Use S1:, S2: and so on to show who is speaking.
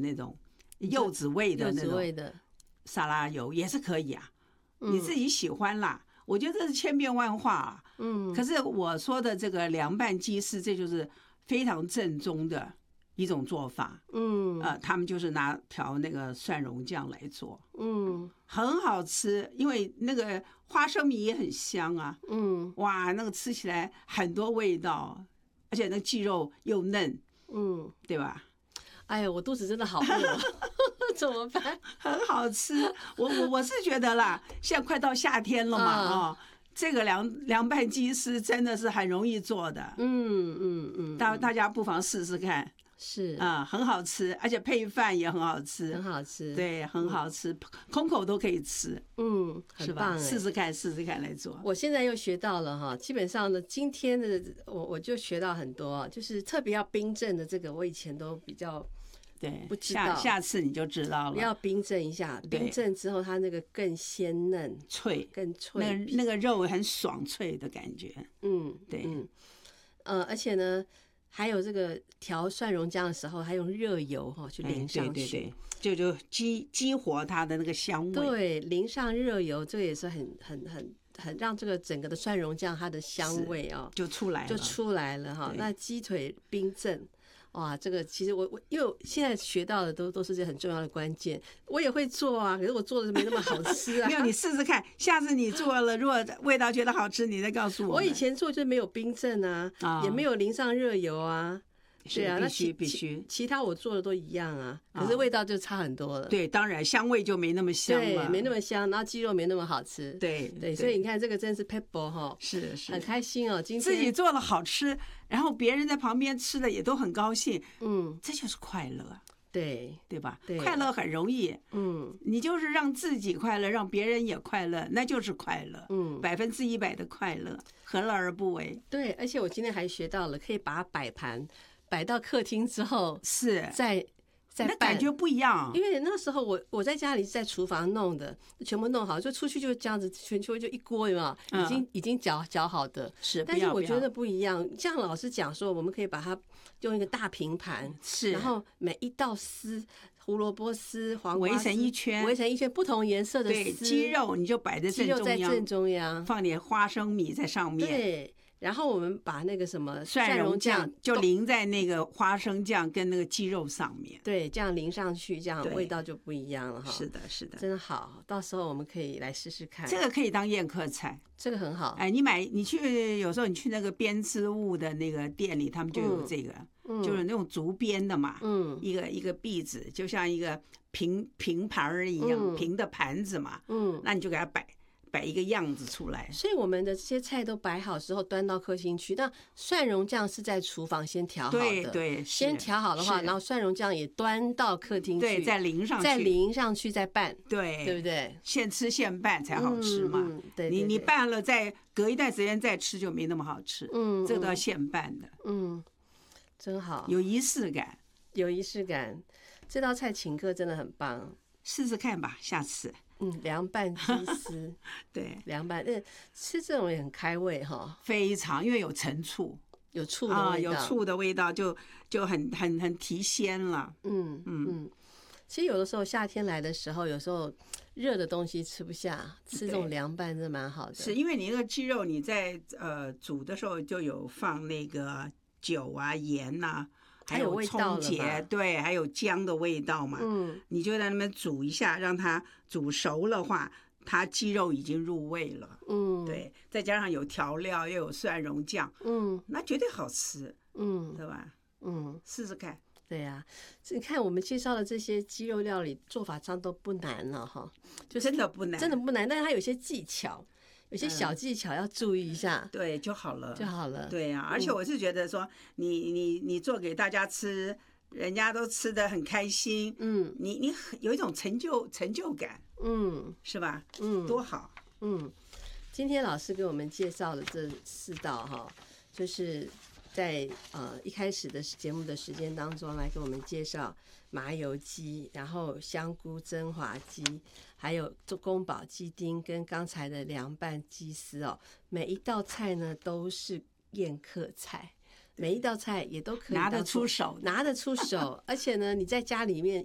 S1: 那种柚子味的那种沙拉油也是可以啊，你自己喜欢啦。我觉得这是千变万化啊。可是我说的这个凉拌鸡丝，这就是非常正宗的一种做法。他们就是拿调那个蒜蓉酱来做，很好吃，因为那个花生米也很香啊。哇，那个吃起来很多味道，而且那鸡肉又嫩，对吧？
S2: 哎呀，我肚子真的好饿，怎么办？
S1: 很好吃，我是觉得啦，现在快到夏天了嘛，这个凉拌鸡丝真的是很容易做的。大家不妨试试看。
S2: 是
S1: 很好吃，而且配饭也很好吃，
S2: 很好吃，
S1: 对，很好吃，空口都可以吃，
S2: 很棒，
S1: 试试看来做。
S2: 我现在又学到了哈，基本上呢，今天的我就学到很多，就是特别要冰镇的这个，我以前都比较
S1: 对
S2: 不知道，
S1: 下次你就知道了。
S2: 要冰镇一下，冰镇之后它那个更鲜嫩、更脆，
S1: 那个肉很爽脆的感觉。对，
S2: 而且呢。还有这个调蒜蓉酱的时候，还用热油去淋上去，
S1: 就激活它的那个香味。
S2: 对，淋上热油，这个也是很让这个整个的蒜蓉酱它的香味
S1: 就出来
S2: 了哈。那鸡腿冰镇。哇，这个其实我因为现在学到的都是这很重要的关键，我也会做啊，可是我做的没那么好吃啊。
S1: 没有，你试试看，下次你做了，如果味道觉得好吃，你再告诉我。
S2: 我以前做就没有冰镇啊，也没有淋上热油啊。对啊，
S1: 必须，
S2: 其他我做的都一样啊，可是味道就差很多了。
S1: 对，当然香味就没那么香了，
S2: 对，没那么香，然后鸡肉没那么好吃。
S1: 对，
S2: 所以你看这个真是 pepper 哈，
S1: 是
S2: 很开心哦。今天
S1: 自己做了好吃，然后别人在旁边吃的也都很高兴，这就是快乐。对吧？快乐很容易，你就是让自己快乐，让别人也快乐，那就是快乐，100%的快乐，何乐而不为？
S2: 对，而且我今天还学到了，可以把它摆盘。摆到客厅之后，再
S1: 那感觉不一样。
S2: 因为那时候我在家里在厨房弄的，全部弄好，就出去就这样子，全球就一锅嘛，已经搅好的。但是我觉得不一样。像老师讲说，我们可以把它用一个大平盘，然后每一道丝。胡萝卜丝、黄瓜丝
S1: 围成一圈，
S2: 不同颜色的丝。
S1: 鸡肉你就摆在
S2: 正中央，
S1: 放点花生米在上面。
S2: 对。然后我们把那个什么
S1: 蒜蓉酱就淋在那个花生酱跟那个鸡肉上面，
S2: 对，这样淋上去，这样味道就不一样了哈。
S1: 是的，
S2: 真的好，到时候我们可以来试试看。
S1: 这个可以当宴客菜，
S2: 这个很好。
S1: 哎，你去有时候你去那个编织物的那个店里，他们就有这个，就是那种竹编的嘛，一个篦子，就像一个平盘一样，平的盘子嘛，那你就给它摆一个样子出来。
S2: 所以我们的这些菜都摆好之后端到客厅去，那蒜蓉酱是在厨房先调好的，
S1: 对，
S2: 先调好的话，然后蒜蓉酱也端到客厅去，
S1: 对，再淋上去
S2: 再拌，
S1: 对
S2: 不对？
S1: 现吃现拌才好吃嘛。
S2: 对，
S1: 你拌了再隔一段时间再吃就没那么好吃。这个都要现拌的。
S2: 真好，
S1: 有仪式感。
S2: 这道菜请客真的很棒，
S1: 试试看吧，下次。
S2: 凉拌鸡丝，
S1: 对，
S2: 凉拌，吃这种也很开胃哈，
S1: 非常，因为有陈醋，
S2: 有醋的味道，
S1: 有醋的味道就很提鲜了。
S2: 其实有的时候夏天来的时候，有时候热的东西吃不下，吃这种凉拌是蛮好的。
S1: 是因为你那个鸡肉你在煮的时候就有放那个酒啊、盐啊。还有葱节，对，还有姜的味道嘛。你就在那边煮一下，让它煮熟的话，它鸡肉已经入味了。对，再加上有调料，又有蒜蓉酱，那绝对好吃。对吧？试试看。
S2: 对呀，你看我们介绍的这些鸡肉料理做法上都不难了哈，
S1: 就真的不难，
S2: 但是它有些技巧。有些小技巧要注意一下，
S1: 对就好了。
S2: 对
S1: 呀，而且我是觉得说，你做给大家吃，人家都吃得很开心，你有一种成就感，是吧？多好。
S2: 今天老师给我们介绍的这4道哈，就是在一开始的节目的时间当中来给我们介绍麻油鸡，然后香菇蒸华鸡，还有宫保鸡丁跟刚才的凉拌鸡丝哦。每一道菜呢都是宴客菜，每一道菜也都可以
S1: 拿得出手，
S2: 而且呢你在家里面